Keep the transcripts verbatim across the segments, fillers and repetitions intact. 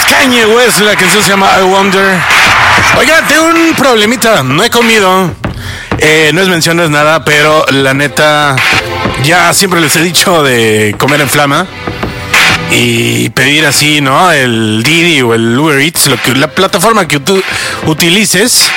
Kanye West, la canción se llama I Wonder. Oigan, tengo un problemita, no he comido. Eh, no es mención, no es nada, pero la neta, ya siempre les he dicho de comer en flama y pedir así, ¿no? El Didi o el Uber Eats, lo que, la plataforma que tú utilices,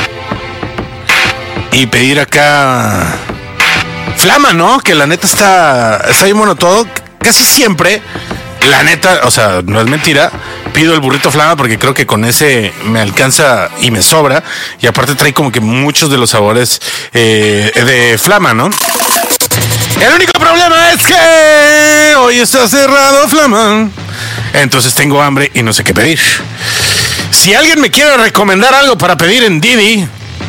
y pedir acá flama, ¿no? Que la neta está, está bien bueno todo. Casi siempre, la neta, o sea, no es mentira, pido el burrito flama porque creo que con ese me alcanza y me sobra. Y aparte trae como que muchos de los sabores eh, de flama, ¿no? El único problema es que hoy está cerrado flama. Entonces tengo hambre y no sé qué pedir. Si alguien me quiere recomendar algo para pedir en Didi,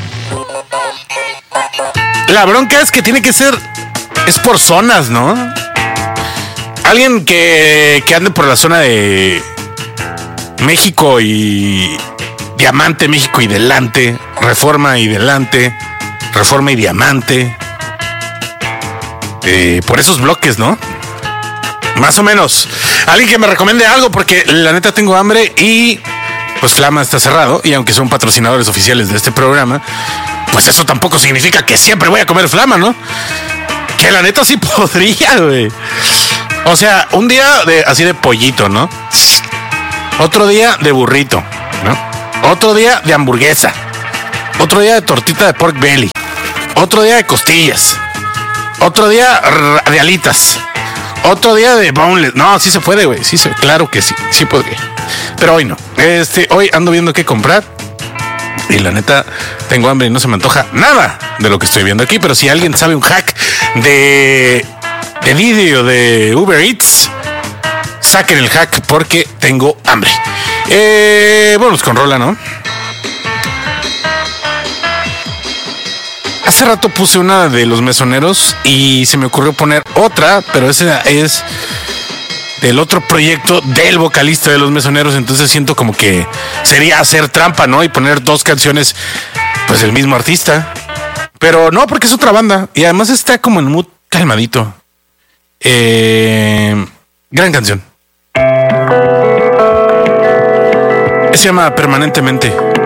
la bronca es que tiene que ser, es por zonas, ¿no? Alguien que, que ande por la zona de México y Diamante, México y Delante, Reforma y Delante, Reforma y Diamante, eh, por esos bloques, ¿no? Más o menos. Alguien que me recomiende algo porque la neta tengo hambre y pues Flama está cerrado, y aunque son patrocinadores oficiales de este programa, pues eso tampoco significa que siempre voy a comer Flama, ¿no? Que la neta sí podría, güey. O sea, un día de así de pollito, ¿no? Otro día de burrito, ¿no? Otro día de hamburguesa. Otro día de tortita de pork belly. Otro día de costillas. Otro día de alitas. Otro día de boneless. No, sí se puede, güey. Sí se, claro que sí, sí podría. Pero hoy no. Este, hoy ando viendo qué comprar. Y la neta, tengo hambre y no se me antoja nada de lo que estoy viendo aquí. Pero si alguien sabe un hack de de Didi o de Uber Eats, saquen el hack porque tengo hambre. Eh, vamos con rola, ¿no? Hace rato puse una de Los Mesoneros y se me ocurrió poner otra, pero esa es del otro proyecto del vocalista de Los Mesoneros, entonces siento como que sería hacer trampa, ¿no? Y poner dos canciones, pues del mismo artista. Pero no, porque es otra banda y además está como en mood calmadito. Eh, gran canción. Se llama Permanentemente.